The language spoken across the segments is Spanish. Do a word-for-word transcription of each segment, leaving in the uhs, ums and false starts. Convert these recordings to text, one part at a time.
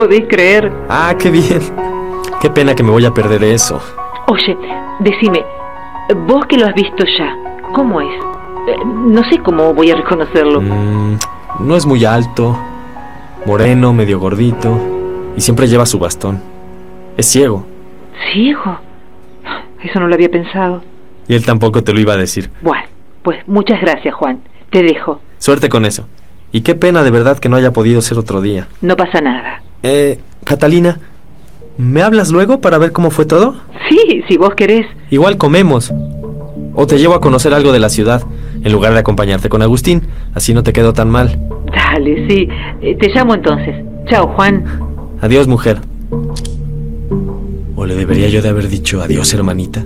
podés creer. Ah, qué bien. Qué pena que me voy a perder eso. Oye, decime, vos que lo has visto ya, ¿cómo es? Eh, no sé cómo voy a reconocerlo. Mm, no es muy alto, moreno, medio gordito, y siempre lleva su bastón. Es ciego. ¿Ciego? Eso no lo había pensado. Y él tampoco te lo iba a decir. Bueno, pues muchas gracias, Juan. Te dejo. Suerte con eso. Y qué pena de verdad que no haya podido ser otro día. No pasa nada. Eh, Catalina, ¿me hablas luego para ver cómo fue todo? Sí, si vos querés. Igual comemos. O te llevo a conocer algo de la ciudad, en lugar de acompañarte con Agustín. Así no te quedo tan mal. Dale, sí. Eh, te llamo entonces. Chao, Juan. Adiós, mujer. ¿O le debería yo de haber dicho adiós, hermanita?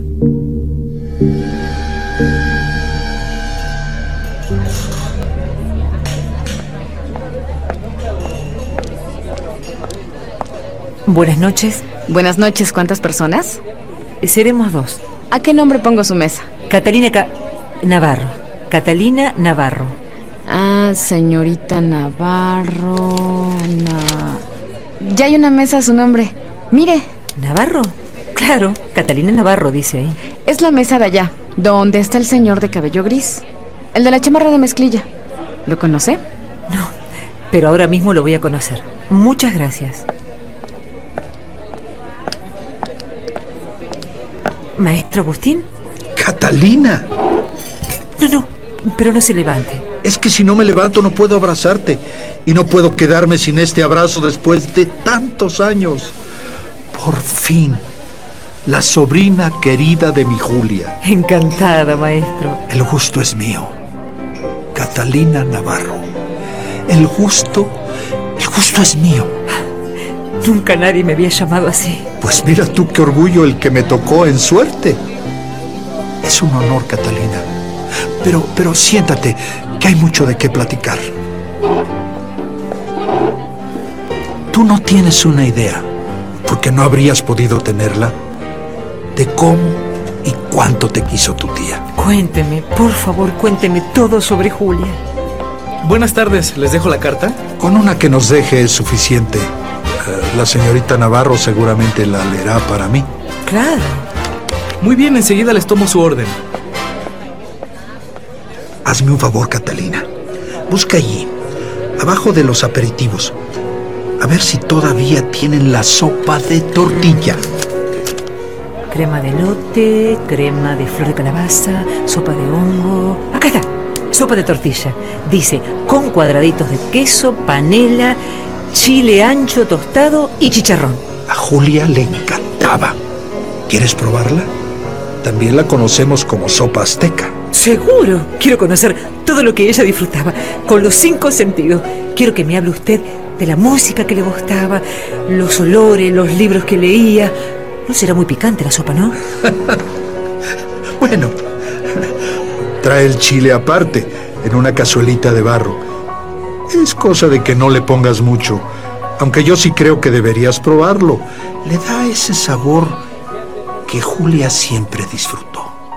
Buenas noches. Buenas noches, ¿cuántas personas? Seremos dos. ¿A qué nombre pongo su mesa? Catalina Ca... Navarro. Catalina Navarro. Ah, señorita Navarro... Na... Ya hay una mesa a su nombre. Mire. ¿Navarro? Claro, Catalina Navarro dice ahí. Es la mesa de allá, donde está el señor de cabello gris. El de la chamarra de mezclilla. ¿Lo conoce? No, pero ahora mismo lo voy a conocer. Muchas gracias. Maestro Agustín. ¡Catalina! No, no, pero no se levante. Es que si no me levanto no puedo abrazarte. Y no puedo quedarme sin este abrazo después de tantos años. Por fin, la sobrina querida de mi Julia. Encantada, maestro. El gusto es mío. Catalina Navarro. El gusto, el gusto es mío. Nunca nadie me había llamado así. Pues mira tú qué orgullo el que me tocó en suerte. Es un honor, Catalina. Pero, pero siéntate, que hay mucho de qué platicar. Tú no tienes una idea, porque no habrías podido tenerla, de cómo y cuánto te quiso tu tía. Cuénteme, por favor, cuénteme todo sobre Julia. Buenas tardes, ¿les dejo la carta? Con una que nos deje es suficiente. Uh, la señorita Navarro seguramente la leerá para mí. Claro. Muy bien, enseguida les tomo su orden. Hazme un favor, Catalina. Busca allí, abajo de los aperitivos, a ver si todavía tienen la sopa de tortilla. Crema de elote, crema de flor de calabaza, sopa de hongo... Acá está, sopa de tortilla. Dice, con cuadraditos de queso, panela, chile ancho tostado y chicharrón. A Julia le encantaba. ¿Quieres probarla? También la conocemos como sopa azteca. Seguro. Quiero conocer todo lo que ella disfrutaba, con los cinco sentidos. Quiero que me hable usted de la música que le gustaba, los olores, los libros que leía. No será muy picante la sopa, ¿no? Bueno, trae el chile aparte, en una cazuelita de barro. Es cosa de que no le pongas mucho, aunque yo sí creo que deberías probarlo. Le da ese sabor que Julia siempre disfrutó.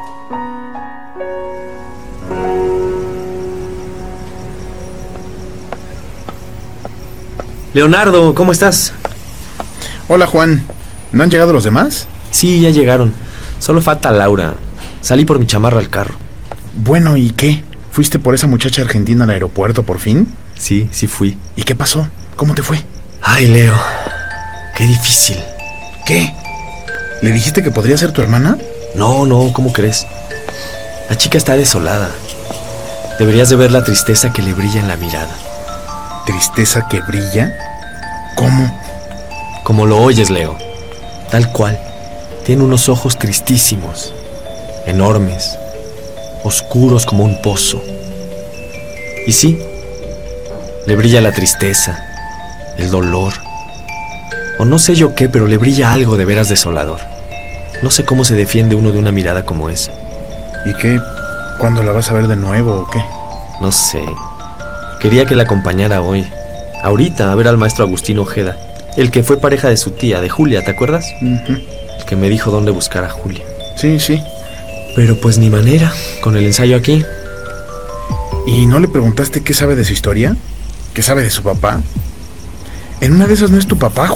Leonardo, ¿cómo estás? Hola, Juan. ¿No han llegado los demás? Sí, ya llegaron. Solo falta Laura. Salí por mi chamarra al carro. Bueno, ¿y qué? ¿Fuiste por esa muchacha argentina al aeropuerto por fin? Sí, sí fui. ¿Y qué pasó? ¿Cómo te fue? Ay, Leo, qué difícil. ¿Qué? ¿Le dijiste que podría ser tu hermana? No, no, ¿cómo crees? La chica está desolada. Deberías de ver la tristeza que le brilla en la mirada. ¿Tristeza que brilla? ¿Cómo? Como lo oyes, Leo. Tal cual. Tiene unos ojos tristísimos, enormes, oscuros como un pozo. Y sí, le brilla la tristeza, el dolor, o no sé yo qué, pero le brilla algo de veras desolador. No sé cómo se defiende uno de una mirada como esa. ¿Y qué? ¿Cuándo la vas a ver de nuevo o qué? No sé. Quería que la acompañara hoy, ahorita, a ver al maestro Agustín Ojeda, el que fue pareja de su tía, de Julia, ¿te acuerdas? Uh-huh. El que me dijo dónde buscar a Julia. Sí, sí. Pero pues ni manera, con el ensayo aquí. ¿Y no le preguntaste qué sabe de su historia? ¿Qué sabe de su papá? En una de esas no es tu papá,